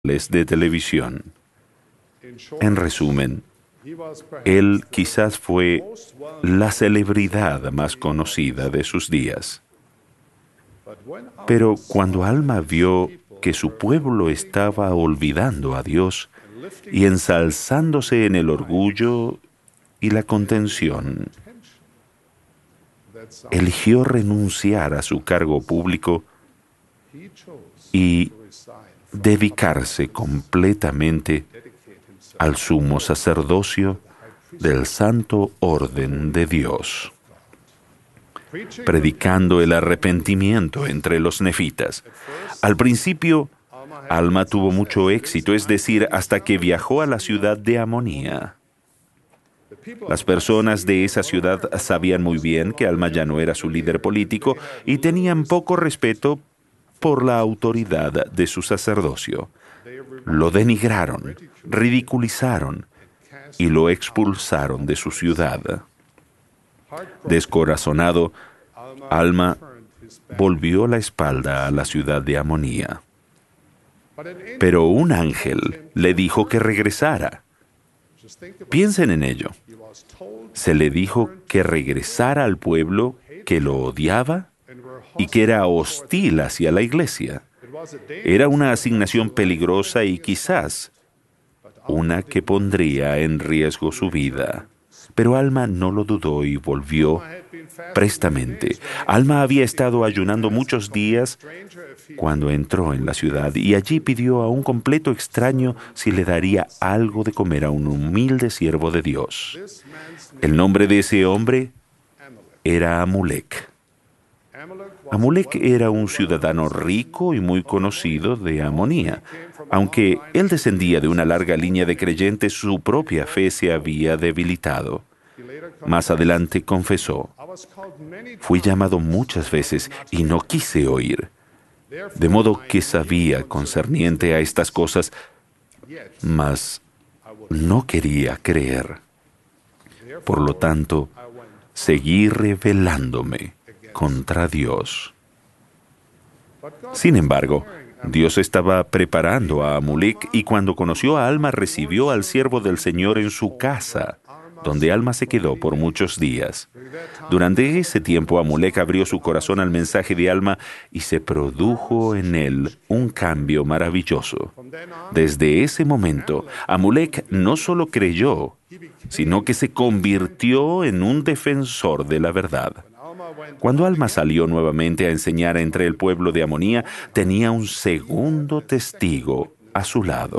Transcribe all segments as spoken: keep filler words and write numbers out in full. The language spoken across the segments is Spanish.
de televisión. En resumen, él quizás fue la celebridad más conocida de sus días. Pero cuando Alma vio que su pueblo estaba olvidando a Dios y ensalzándose en el orgullo y la contención, eligió renunciar a su cargo público y dedicarse completamente al sumo sacerdocio del Santo Orden de Dios, predicando el arrepentimiento entre los nefitas. Al principio, Alma tuvo mucho éxito, es decir, hasta que viajó a la ciudad de Amonía. Las personas de esa ciudad sabían muy bien que Alma ya no era su líder político y tenían poco respeto por la autoridad de su sacerdocio. Lo denigraron, ridiculizaron y lo expulsaron de su ciudad. Descorazonado, Alma volvió la espalda a la ciudad de Amonía. Pero un ángel le dijo que regresara. Piensen en ello. Se le dijo que regresara al pueblo que lo odiaba y que era hostil hacia la iglesia. Era una asignación peligrosa y quizás una que pondría en riesgo su vida. Pero Alma no lo dudó y volvió prestamente. Alma había estado ayunando muchos días cuando entró en la ciudad y allí pidió a un completo extraño si le daría algo de comer a un humilde siervo de Dios. El nombre de ese hombre era Amulek. Amulek era un ciudadano rico y muy conocido de Amonía. Aunque él descendía de una larga línea de creyentes, su propia fe se había debilitado. Más adelante confesó: «Fui llamado muchas veces y no quise oír, de modo que sabía concerniente a estas cosas, mas no quería creer. Por lo tanto, seguí rebelándome contra Dios». Sin embargo, Dios estaba preparando a Amulek y cuando conoció a Alma recibió al siervo del Señor en su casa, donde Alma se quedó por muchos días. Durante ese tiempo, Amulek abrió su corazón al mensaje de Alma y se produjo en él un cambio maravilloso. Desde ese momento, Amulek no solo creyó, sino que se convirtió en un defensor de la verdad. Cuando Alma salió nuevamente a enseñar entre el pueblo de Amonía, tenía un segundo testigo a su lado: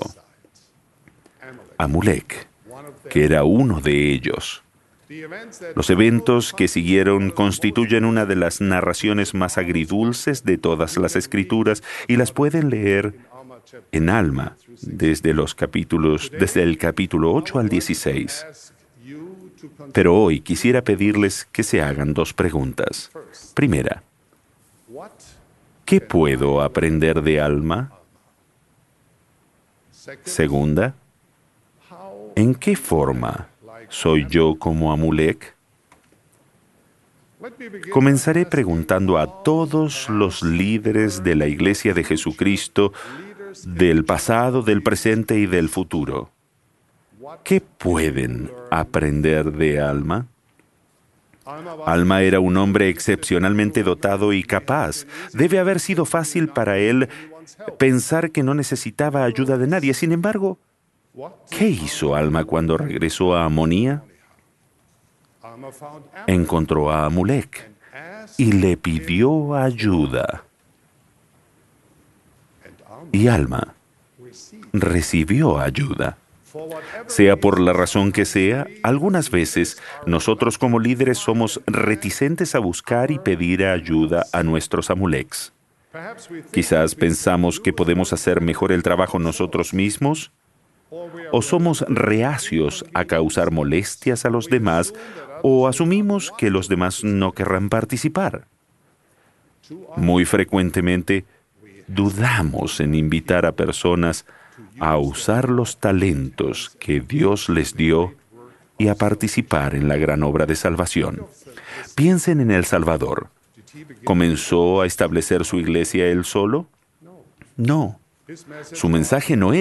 Amulek, que era uno de ellos. Los eventos que siguieron constituyen una de las narraciones más agridulces de todas las Escrituras y las pueden leer en Alma desde los capítulos, desde el capítulo ocho al dieciséis. Pero hoy quisiera pedirles que se hagan dos preguntas. Primera, ¿qué puedo aprender de Alma? Segunda, ¿en qué forma soy yo como Amulek? Comenzaré preguntando a todos los líderes de la Iglesia de Jesucristo del pasado, del presente y del futuro. ¿Qué pueden aprender de Alma? Alma era un hombre excepcionalmente dotado y capaz. Debe haber sido fácil para él pensar que no necesitaba ayuda de nadie. Sin embargo, ¿qué hizo Alma cuando regresó a Amonía? Encontró a Amulek y le pidió ayuda. Y Alma recibió ayuda. Sea por la razón que sea, algunas veces nosotros como líderes somos reticentes a buscar y pedir ayuda a nuestros Amuleks. Quizás pensamos que podemos hacer mejor el trabajo nosotros mismos, o somos reacios a causar molestias a los demás, o asumimos que los demás no querrán participar. Muy frecuentemente, dudamos en invitar a personas a usar los talentos que Dios les dio y a participar en la gran obra de salvación. Piensen en El Salvador. ¿Comenzó a establecer su iglesia él solo? No. Su mensaje no